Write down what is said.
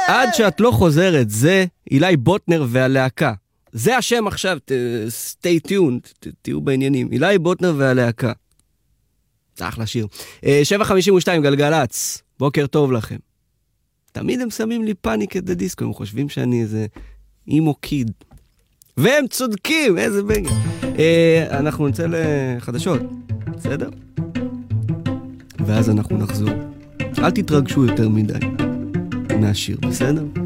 עד שאת לא חוזרת, זה אילי בוטנר והלהקה. זה השם עכשיו, stay tuned, תהיו בעניינים. אילי בוטנר והלהקה. זה אחלה שיר. 7:52 גלגלץ, בוקר טוב לכם. תמיד הם שמים לי פאניק את הדיסקו, הם חושבים שאני איזה אימו קיד. והם צודקים, איזה בגר. אנחנו נצא לחדשות, בסדר? ואז אנחנו נחזור. אל תתרגשו יותר מדי מהשיר, בסדר?